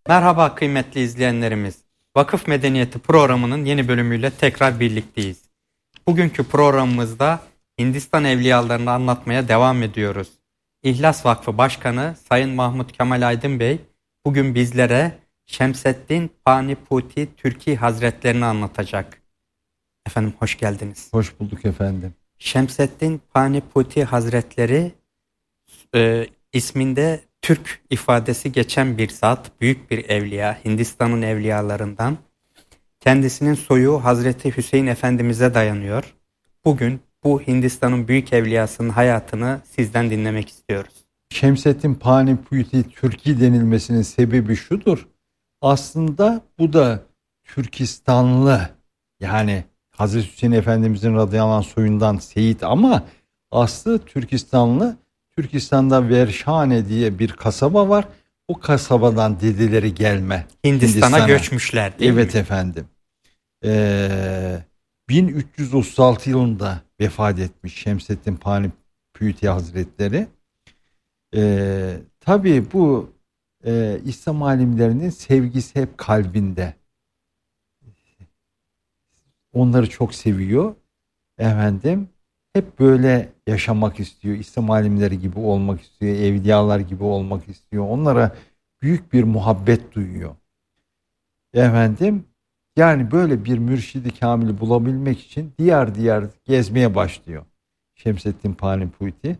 Merhaba kıymetli izleyenlerimiz. Vakıf Medeniyeti programının yeni bölümüyle tekrar birlikteyiz. Bugünkü programımızda Hindistan evliyalarını anlatmaya devam ediyoruz. İhlas Vakfı Başkanı Sayın Mahmut Kemal Aydın Bey bugün bizlere Şemseddin Paniputi Türki Hazretlerini anlatacak. Efendim hoş geldiniz. Hoş bulduk efendim. Şemseddin Paniputi Hazretleri isminde Türk ifadesi geçen bir zat, büyük bir evliya, Hindistan'ın evliyalarından. Kendisinin soyu Hazreti Hüseyin Efendimiz'e dayanıyor. Bugün bu Hindistan'ın büyük evliyasının hayatını sizden dinlemek istiyoruz. Şemseddin Paniputi Türki denilmesinin sebebi şudur. Aslında bu da Türkistanlı, yani Hazreti Hüseyin Efendimizin radıyallahu anh soyundan Seyit ama aslı Türkistanlı. Türkistan'da Verşane diye bir kasaba var. O kasabadan dedeleri gelme. Hindistan'a göçmüşler değil mi? Evet efendim. 1336 yılında vefat etmiş Şemseddin Paniputi Hazretleri. Tabii bu İslam alimlerinin sevgisi hep kalbinde. Onları çok seviyor. Efendim hep böyle yaşamak istiyor. İslam alimleri gibi olmak istiyor. Evliyalar gibi olmak istiyor. Onlara büyük bir muhabbet duyuyor. Efendim yani böyle bir mürşidi kamili bulabilmek için diyar diyar gezmeye başlıyor Şemseddin Paniputi.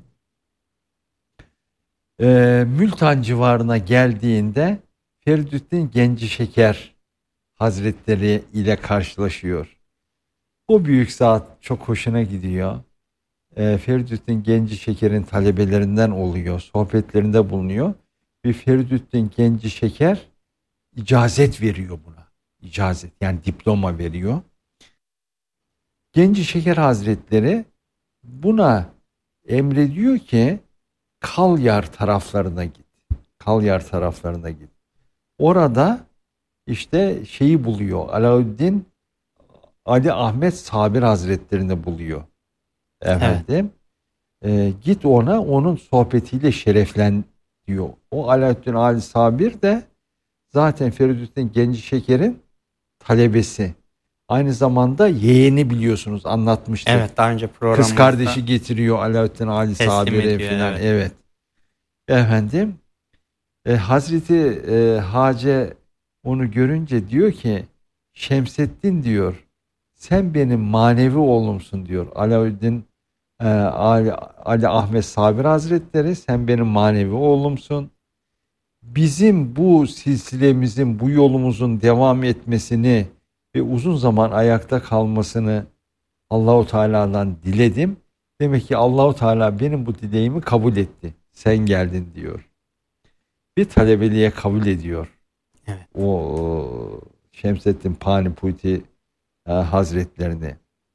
Mültan civarına geldiğinde Feridüddin Genci Şeker Hazretleri ile karşılaşıyor. O büyük zat çok hoşuna gidiyor. Feridüddin Genci Şeker'in talebelerinden oluyor. Sohbetlerinde bulunuyor. Ve Feridüddin Genci Şeker icazet veriyor buna. İcazet yani diploma veriyor. Genci Şeker Hazretleri buna emrediyor ki Kalyar taraflarına git. Kalyar taraflarına git. Orada işte şeyi buluyor. Alauddin Ali Ahmet Sabir Hazretlerini buluyor. Efendim. Evet. Git onun sohbetiyle şereflen diyor. O Alauddin Ali Sabir de zaten Feridüddin Genci Şeker'in talebesi. Aynı zamanda yeğeni biliyorsunuz anlatmıştık. Evet, daha önce programımızda kız kardeşi getiriyor Alauddin Ali Sabir'e falan. Evet. Efendim Hazreti Hace onu görünce diyor ki Şemseddin diyor sen benim manevi oğlumsun diyor. Alauddin Ali Ahmet Sabir Hazretleri sen benim manevi oğlumsun. Bizim bu silsilemizin, bu yolumuzun devam etmesini ve uzun zaman ayakta kalmasını Allahu Teala'dan diledim. Demek ki Allahu Teala benim bu dileğimi kabul etti. Sen geldin diyor. Bir talebeliğe kabul ediyor. Evet. O Şemseddin Paniputi Hazretlerini.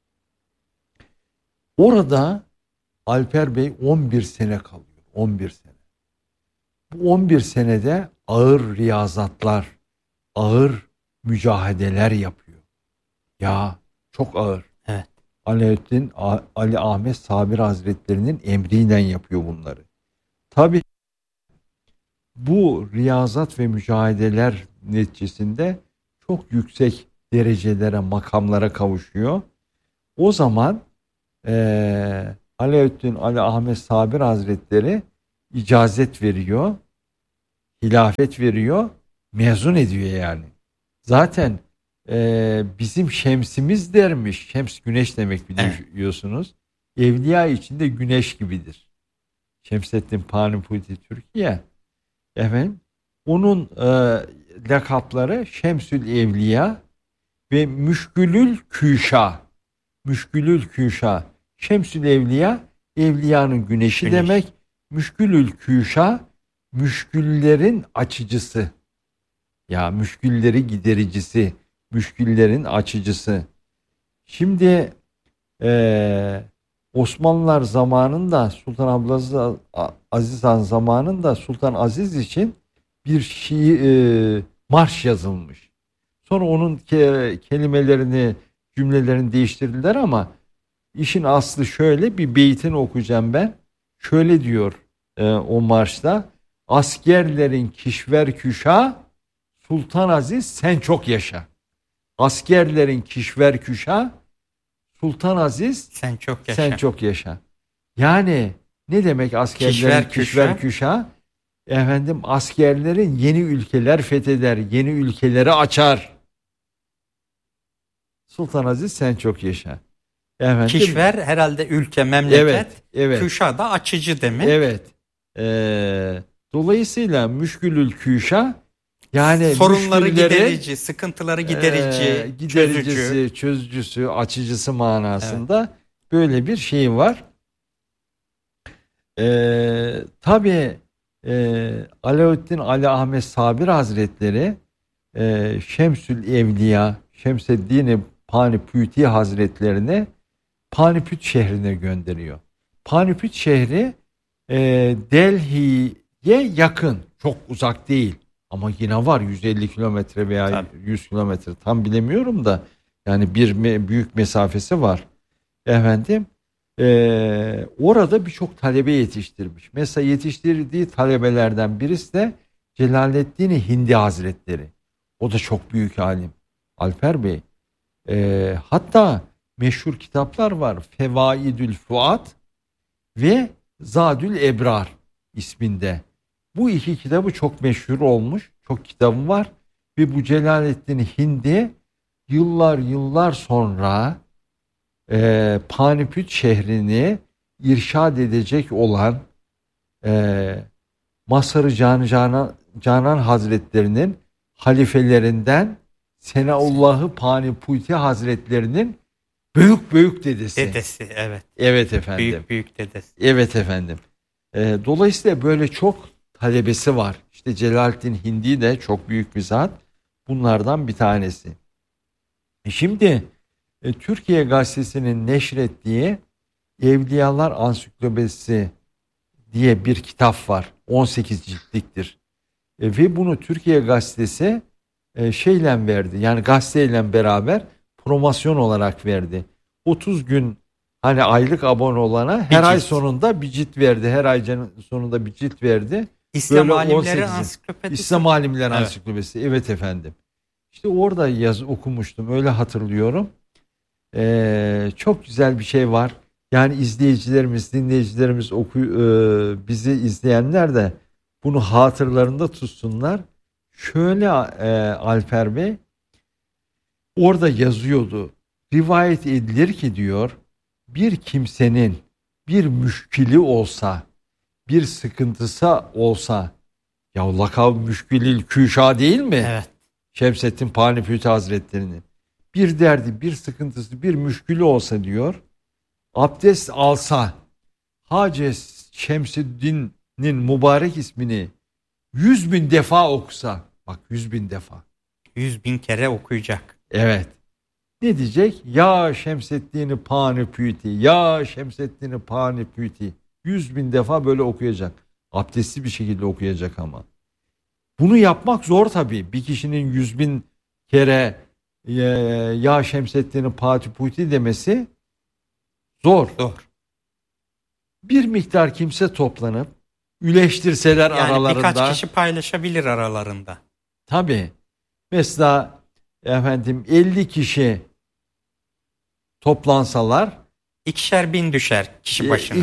Orada Alper Bey 11 sene kalıyor. 11 sene. Bu 11 senede ağır riyazatlar, ağır mücahedeler yapıyor. Ya çok ağır. Evet. Alauddin Ali Ahmet Sabir Hazretlerinin emriyle yapıyor bunları. Tabii bu riyazat ve mücahedeler neticesinde çok yüksek derecelere, makamlara kavuşuyor. O zaman Alauddin Ali Ahmet Sabir Hazretleri icazet veriyor, hilafet veriyor, mezun ediyor yani. Zaten bizim şemsimiz dermiş. Şems güneş demek biliyorsunuz. Evet. Evliya içinde güneş gibidir. Şemseddin Paniputi Türkiye. Efendim, onun lakapları Şemsül Evliya ve Müşkülül Küşa. Müşkülül Küşa. Şemsül Evliya, evliyanın güneşi demek. Müşkülül Küşa, müşküllerin açıcısı. Ya müşkülleri gidericisi, müşküllerin açıcısı. Şimdi Osmanlılar zamanında Sultan Abdülaziz Han zamanında Sultan Aziz için bir marş yazılmış. Sonra onun kelimelerini, cümlelerini değiştirdiler ama işin aslı şöyle, bir beytini okuyacağım ben. Şöyle diyor o marşta: askerlerin kişver küşa, Sultan Aziz sen çok yaşa. Askerlerin kişver küşa, Sultan Aziz sen çok yaşa. Sen çok yaşa. Yani ne demek askerlerin kişver küşa? Efendim, askerlerin yeni ülkeler fetheder, yeni ülkeleri açar. Sultan Aziz sen çok yaşa. Efendim, kişver herhalde ülke, memleket. Evet, evet. Küşa da açıcı demek. Evet. Dolayısıyla müşkülül küşa, yani sorunları giderici, sıkıntıları giderici, çözücüsü, açıcısı manasında böyle bir şey var. Tabii Alaaddin Ali Ahmet Sabir Hazretleri Şemsül Evliya Şemseddin Panipüti Hazretlerini Panipüt şehrine gönderiyor. Panipüt şehri Delhi'ye yakın, çok uzak değil ama yine var, 150 kilometre veya tabii 100 kilometre, tam bilemiyorum da yani büyük mesafesi var. Efendim, orada birçok talebe yetiştirmiş. Mesela yetiştirdiği talebelerden birisi de Celaleddin Hindi Hazretleri. O da çok büyük alim. Alper Bey. Hatta meşhur kitaplar var. Fevaidül Fuat ve Zadül Ebrar isminde. Bu iki kitabı çok meşhur olmuş. Çok kitabı var. Ve bu Celaleddin Hindi yıllar sonra Panipüt şehrini irşad edecek olan Masarı Canan Hazretlerinin halifelerinden Senaullah'ı Panipüti Hazretlerinin büyük dedesi. Dedesi, evet. Evet efendim. Büyük dedesi. Evet efendim. Dolayısıyla böyle çok talebesi var. İşte Celaleddin Hindi de çok büyük bir zat. Bunlardan bir tanesi. Şimdi Türkiye Gazetesi'nin neşrettiği Evliyalar Ansiklopedisi diye bir kitap var. 18 ciltliktir. Ve bunu Türkiye Gazetesi şeyle verdi. Yani gazeteyle beraber promosyon olarak verdi. 30 gün hani aylık abone olana her ay sonunda bir cilt verdi. Her ay sonunda bir cilt verdi. İslam Alimleri Ansiklopedisi. İslam Alimleri Ansiklopedisi. Evet efendim. İşte orada okumuştum. Öyle hatırlıyorum. Çok güzel bir şey var. Yani izleyicilerimiz, dinleyicilerimiz, bizi izleyenler de bunu hatırlarında tutsunlar. Şöyle Alper Bey, orada yazıyordu. Rivayet edilir ki diyor, bir kimsenin bir müşkili olsa, bir sıkıntısı olsa, ya lakab müşkilil küşa değil mi? Evet. Şemseddin Panipüti Hazretleri'nin. Bir derdi, bir sıkıntısı, bir müşkülü olsa diyor, abdest alsa, Hacı Şemseddin'in mübarek ismini 100.000 defa okusa, bak 100.000 defa. 100.000 kere okuyacak. Evet. Ne diyecek? Ya Şemseddin Panipüti, ya Şemseddin Panipüti. 100.000 defa böyle okuyacak. Abdestli bir şekilde okuyacak ama. Bunu yapmak zor tabii. Bir kişinin 100.000 kere ya Şemseddin Panipüti demesi zor. Bir miktar kimse toplanıp üleştirseler yani aralarında. Birkaç kişi paylaşabilir aralarında. Tabii. Mesela efendim 50 kişi toplansalar 2.000 düşer kişi başına.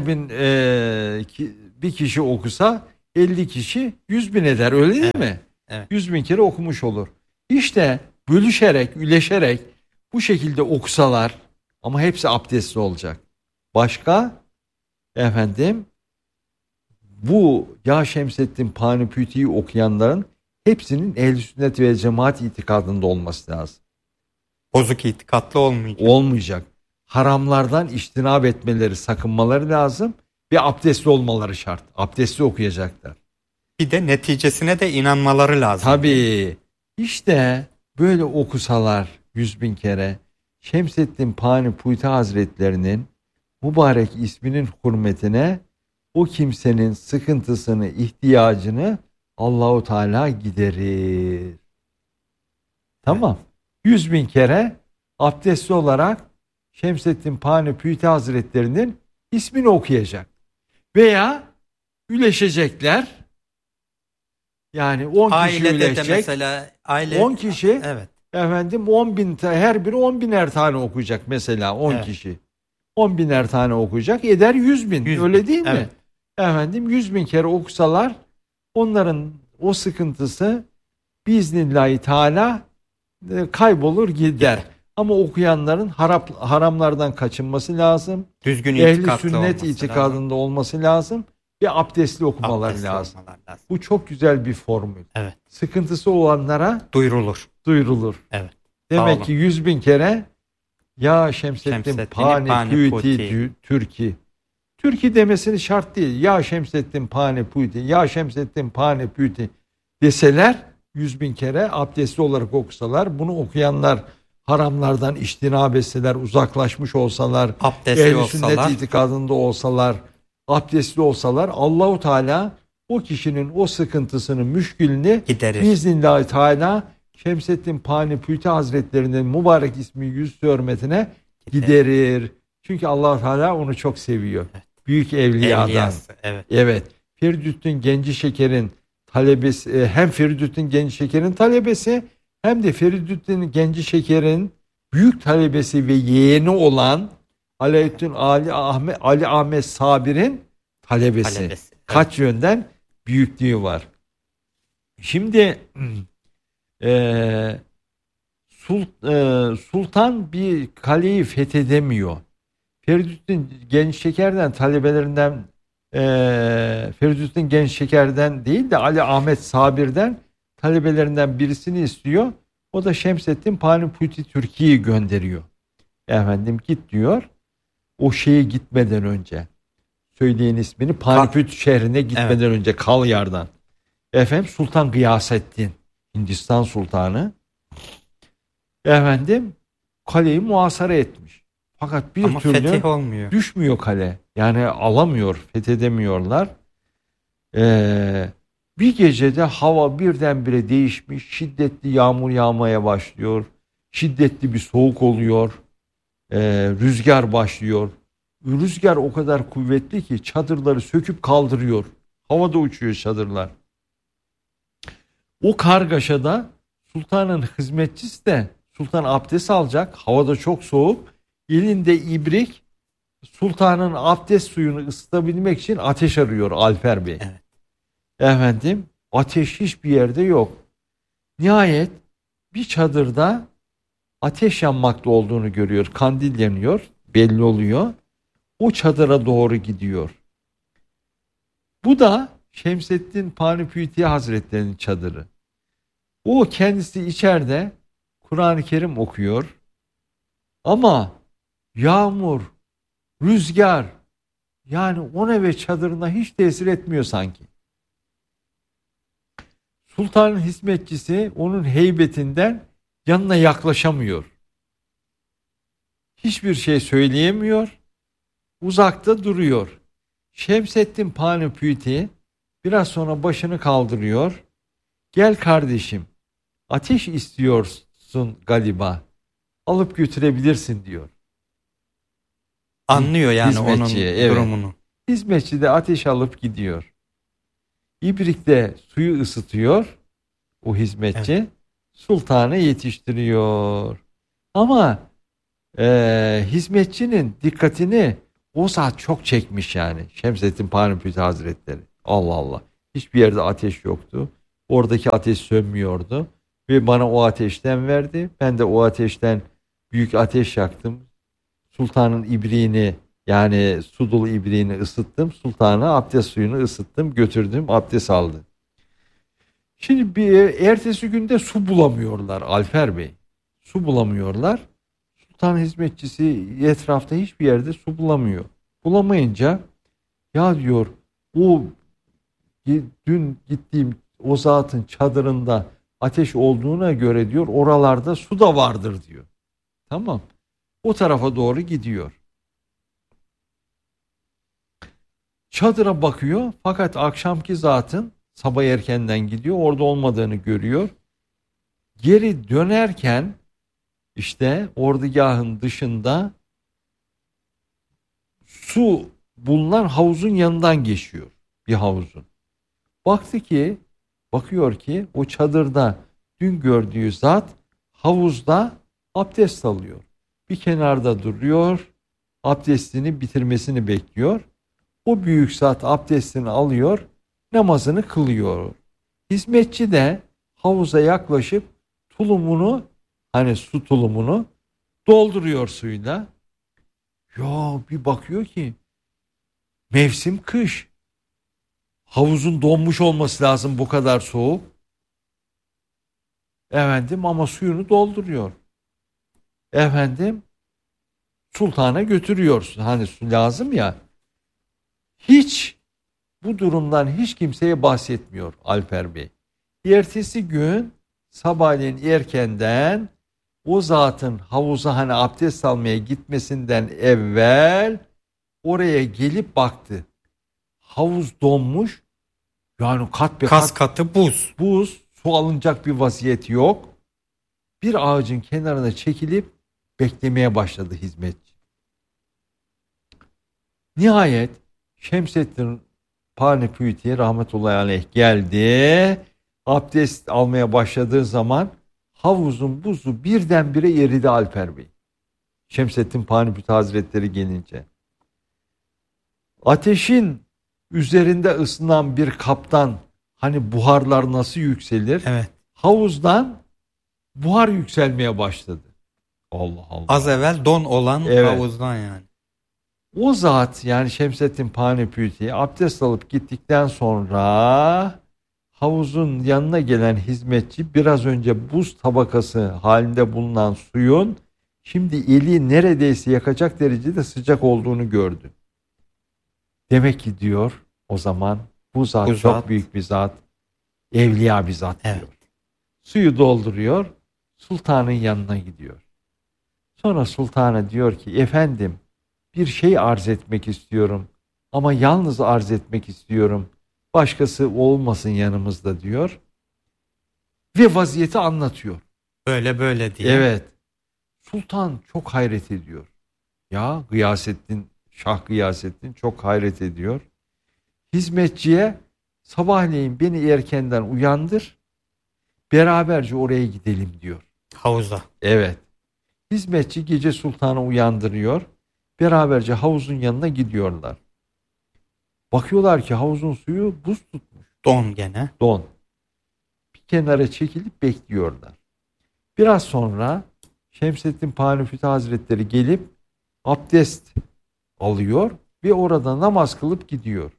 2.000 bir kişi okusa 50 kişi 100.000 eder, öyle değil mi? Evet. 100.000 kere okumuş olur. İşte bölüşerek, üleşerek bu şekilde okusalar ama hepsi abdestli olacak. Başka efendim bu ya Şemseddin Panipüti'yi okuyanların hepsinin ehl-i sünnet ve cemaat itikadında olması lazım. Bozuk itikatlı olmayacak. Olmayacak. Haramlardan içtinab etmeleri, sakınmaları lazım ve abdestli olmaları şart. Abdestli okuyacaklar. Bir de neticesine de inanmaları lazım. Tabii. İşte böyle okusalar 100.000 kere Şemseddin Panipüti Hazretlerinin mübarek isminin hürmetine o kimsenin sıkıntısını, ihtiyacını Allahu Teala giderir. Tamam. 100.000 kere abdestli olarak Şemseddin Panipüti Hazretlerinin ismini okuyacak. Veya üleşecekler. Yani 10 kişi Ailede de üretecek. mesela 10 kişi evet. efendim 10 bin her biri 10 biner tane okuyacak mesela 10 Evet. kişi. 10 biner tane okuyacak eder 100 bin 100 öyle bin. değil mi? Evet. Efendim 100 bin kere okusalar onların o sıkıntısı biiznillahü teala kaybolur gider. Gider. Ama okuyanların haramlardan kaçınması lazım. Düzgün Ehli itikatlı sünnet olması lazım. itikadında olması lazım ve abdestli okumaları Abdestli lazım. olmalar lazım. Bu çok güzel bir formül. Evet. Sıkıntısı olanlara Duyurulur. duyurulur. Evet. Sağ Demek olun. ki 100 bin kere ya Şemsettin Pani Püti Türki. Türki demesini şart değil. Ya Şemsettin Pani Püti, ya Şemsettin Pani Püti deseler 100 bin kere abdestli olarak okusalar, bunu okuyanlar haramlardan iştinab etseler, uzaklaşmış olsalar, Abdestli ehli olsalar. sünnet itikadında olsalar, abdestli olsalar, Allahu Teala o kişinin o sıkıntısını, müşkülünü Giderir. biiznillahü teala Şemsettin Pani Püti Hazretlerinin mübarek ismi yüz hürmetine giderir. Çünkü Allah Teala onu çok seviyor. Evet. Büyük evliyadan. Evliyası, evet. Evet. Feridüddin Genci Şeker'in talebesi, hem Feridüddin Genci Şeker'in talebesi hem de Feridüddin Genci Şeker'in büyük talebesi ve yeğeni olan Alaaddin Ali Ahmet Sabir'in talebesi. Evet. Kaç yönden büyüklüğü var. Şimdi Sultan bir kaleyi fethedemiyor. Feridüddin Genç Şeker'den talebelerinden Feridüddin Genç Şeker'den değil de Ali Ahmet Sabir'den talebelerinden birisini istiyor. O da Şemsettin Panipüti Türkiye'yi gönderiyor. Efendim git diyor. O şeye gitmeden önce söyleyin ismini Panipüt şehrine gitmeden önce Kalyar'dan. Efendim Sultan Gıyasettin Hindistan Sultanı efendim kaleyi muhasara etmiş. Fakat bir ama türlü fetih olmuyor. düşmüyor kale. Yani alamıyor, fethedemiyorlar. Bir gecede hava birdenbire değişmiş. Şiddetli yağmur yağmaya başlıyor. Şiddetli bir soğuk oluyor. Rüzgar başlıyor. Rüzgar o kadar kuvvetli ki çadırları söküp kaldırıyor. Havada uçuyor çadırlar. O kargaşada sultanın hizmetçisi de sultan abdest alacak. Havada çok soğuk. Elinde ibrik sultanın abdest suyunu ısıtabilmek için ateş arıyor Alper Bey. Evet. Efendim ateş hiçbir yerde yok. Nihayet bir çadırda ateş yanmakta olduğunu görüyor. Kandil yanıyor. Belli oluyor. O çadıra doğru gidiyor. Bu da Şemsettin Panipüti Hazretleri'nin çadırı. O kendisi içeride Kur'an-ı Kerim okuyor. Ama yağmur, rüzgar yani o eve çadırına hiç tesir etmiyor sanki. Sultanın hizmetçisi onun heybetinden yanına yaklaşamıyor. Hiçbir şey söyleyemiyor. Uzakta duruyor. Şemsettin Panipüti biraz sonra başını kaldırıyor. Gel kardeşim, ateş istiyorsun galiba. Alıp götürebilirsin diyor. Anlıyor yani Hizmetçi, onun evet. durumunu. Hizmetçi de ateş alıp gidiyor. İbrik'te suyu ısıtıyor o hizmetçi. Evet. Sultanı yetiştiriyor. Ama hizmetçinin dikkatini o saat çok çekmiş yani. Şemsettin Panipüti Hazretleri. Allah Allah. Hiçbir yerde ateş yoktu. Oradaki ateş sönmüyordu. Ve bana o ateşten verdi. Ben de o ateşten büyük ateş yaktım. Sultanın ibriğini yani su dolu ibriğini ısıttım. Sultana abdest suyunu ısıttım. Götürdüm abdest aldı. Şimdi bir ertesi günde su bulamıyorlar Alper Bey. Su bulamıyorlar. Sultan hizmetçisi etrafta hiçbir yerde su bulamıyor. Bulamayınca ya diyor o dün gittiğim o zatın çadırında ateş olduğuna göre diyor oralarda su da vardır diyor. Tamam. O tarafa doğru gidiyor. Çadıra bakıyor fakat akşamki zatın sabah erkenden gidiyor orada olmadığını görüyor. Geri dönerken işte ordugahın dışında su bulunan havuzun yanından geçiyor. Bir havuzun. Baktı ki Bakıyor ki o çadırda dün gördüğü zat havuzda abdest alıyor. Bir kenarda duruyor, abdestini bitirmesini bekliyor. O büyük zat abdestini alıyor, namazını kılıyor. Hizmetçi de havuza yaklaşıp tulumunu, hani su tulumunu dolduruyor suyla. Ya bir bakıyor ki mevsim kış. Havuzun donmuş olması lazım, bu kadar soğuk. Efendim ama suyunu dolduruyor. Efendim sultana götürüyorsun. Hani su lazım ya. Hiç bu durumdan hiç kimseye bahsetmiyor Alper Bey. Ertesi gün sabahleyin erkenden o zatın havuza hani abdest almaya gitmesinden evvel oraya gelip baktı. Havuz donmuş. Yani kat be Kas kat katı buz. buz, su alınacak bir vaziyeti yok. Bir ağacın kenarına çekilip beklemeye başladı hizmetçi. Nihayet Şemsettin Panipüti rahmetullahi aleyh geldi. Abdest almaya başladığı zaman havuzun buzu birdenbire eridi Alper Bey. Şemsettin Panipüti Hazretleri gelince. Ateşin üzerinde ısınan bir kaptan hani buharlar nasıl yükselir? Evet. Havuzdan buhar yükselmeye başladı. Allah Allah. Az evvel don olan Evet. havuzdan yani. O zat yani Şemsettin Panipüti abdest alıp gittikten sonra havuzun yanına gelen hizmetçi biraz önce buz tabakası halinde bulunan suyun şimdi eli neredeyse yakacak derecede sıcak olduğunu gördü. Demek ki diyor o zaman bu zat Bu çok zat büyük bir zat, evliya bir zat diyor. Evet. Suyu dolduruyor, sultanın yanına gidiyor. Sonra sultana diyor ki efendim bir şey arz etmek istiyorum ama yalnız arz etmek istiyorum. Başkası olmasın yanımızda diyor. Ve vaziyeti anlatıyor. Böyle böyle diye. Evet. Sultan çok hayret ediyor. Ya Gıyasettin, Şah Gıyasettin çok hayret ediyor. Hizmetçiye sabahleyin beni erkenden uyandır. Beraberce oraya gidelim diyor. Havuza. Evet. Hizmetçi gece sultanı uyandırıyor. Beraberce havuzun yanına gidiyorlar. Bakıyorlar ki havuzun suyu buz tutmuş. Don gene. Don. Bir kenara çekilip bekliyorlar. Biraz sonra Şemsettin Panipüti Hazretleri gelip abdest alıyor ve orada namaz kılıp gidiyor.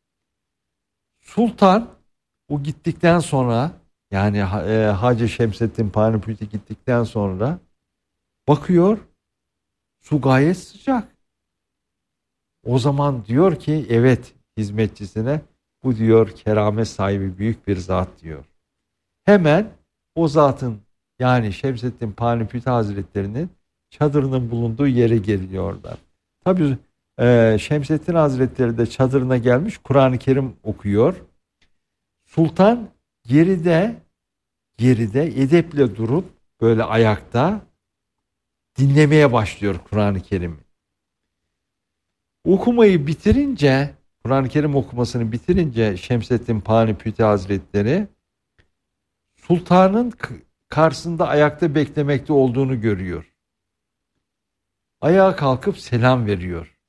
Sultan o gittikten sonra yani Hacı Şemsettin Panipüti gittikten sonra bakıyor su gayet sıcak. O zaman diyor ki evet hizmetçisine bu diyor keramet sahibi büyük bir zat diyor. Hemen o zatın yani Şemsettin Panipüti Hazretleri'nin çadırının bulunduğu yere geliyorlar. Tabii Şemsettin Hazretleri de çadırına gelmiş Kur'an-ı Kerim okuyor. Sultan geride edeple durup böyle ayakta dinlemeye başlıyor Kur'an-ı Kerim'i. Okumayı bitirince, Kur'an-ı Kerim okumasını bitirince Şemsettin Panipüti Hazretleri sultanın karşısında ayakta beklemekte olduğunu görüyor. Ayağa kalkıp selam veriyor.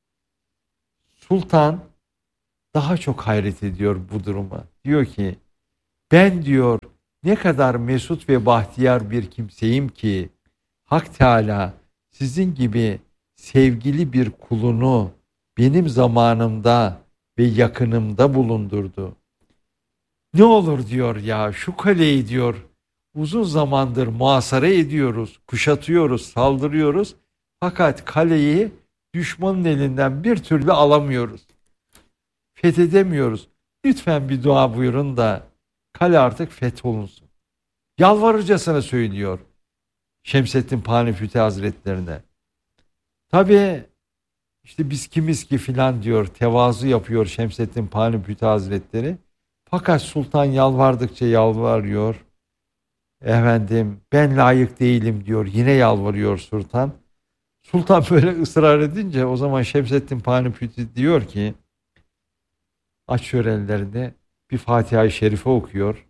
Sultan daha çok hayret ediyor bu duruma. Diyor ki ben diyor ne kadar mesut ve bahtiyar bir kimseyim ki Hak Teala sizin gibi sevgili bir kulunu benim zamanımda ve yakınımda bulundurdu. Ne olur diyor ya şu kaleyi diyor uzun zamandır muhasara ediyoruz, kuşatıyoruz, saldırıyoruz. Fakat kaleyi düşmanın elinden bir türlü alamıyoruz. Fethedemiyoruz. Lütfen bir dua buyurun da kale artık fetholunsun. Yalvarırcasına söylüyor Şemsettin Panipüti Hazretlerine. Tabii işte biz kimiz ki filan diyor, tevazu yapıyor Şemsettin Panipüti Hazretleri. Fakat sultan yalvardıkça yalvarıyor. Efendim ben layık değilim diyor. Yine yalvarıyor sultan. Sultan böyle ısrar edince o zaman Şemsettin Panipüti diyor ki açıyor ellerini. bir Fatiha-i Şerife okuyor.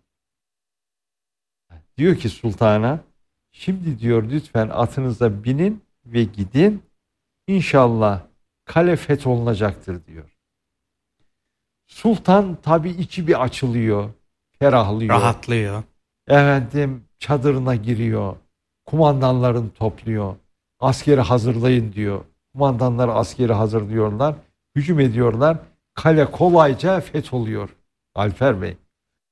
Diyor ki sultana, şimdi diyor lütfen atınıza binin ve gidin. İnşallah kale fetholunacaktır diyor. Sultan tabi içi bir açılıyor, ferahlıyor. Rahatlıyor. Efendim çadırına giriyor. Kumandanlarını topluyor. Askeri hazırlayın diyor. Kumandanlar askeri hazırlıyorlar. Hücum ediyorlar. Kale kolayca fetholuyor. Alper Bey.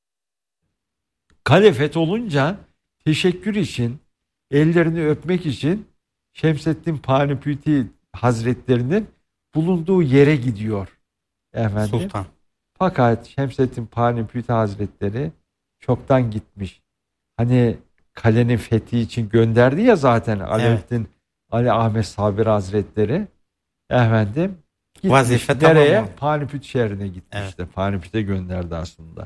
Kale fetholunca teşekkür için, ellerini öpmek için Şemseddin Panipüti Hazretlerinin bulunduğu yere gidiyor. Efendim. Sultan. Fakat Şemseddin Panipüti Hazretleri çoktan gitmiş. Hani kalenin fethi için gönderdi ya zaten Alaaddin Ali Ahmet Sabir Hazretleri. Efendim gitmiş. Vazife nereye? tamam. Panipüt şehrine gitmişti. Evet. Panipüt'e gönderdi aslında.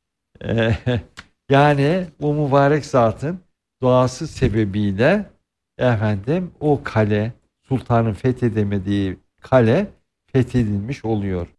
Yani bu mübarek zatın duası sebebiyle efendim o kale, sultanın fethedemediği kale fethedilmiş oluyor.